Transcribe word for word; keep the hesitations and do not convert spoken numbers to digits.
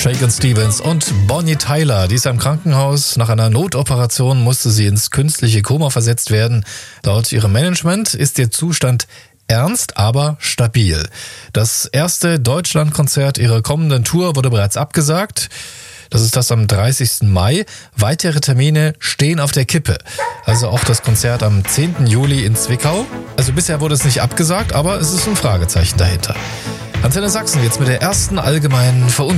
Shakin' Stevens und Bonnie Tyler. Die ist im Krankenhaus. Nach einer Notoperation musste sie ins künstliche Koma versetzt werden. Laut ihrem Management ist ihr Zustand ernst, aber stabil. Das erste Deutschlandkonzert ihrer kommenden Tour wurde bereits abgesagt. Das ist das am dreißigsten Mai. Weitere Termine stehen auf der Kippe. Also auch das Konzert am zehnten Juli in Zwickau. Also bisher wurde es nicht abgesagt, aber es ist ein Fragezeichen dahinter. Antenne Sachsen jetzt mit der ersten allgemeinen Verunsicherung.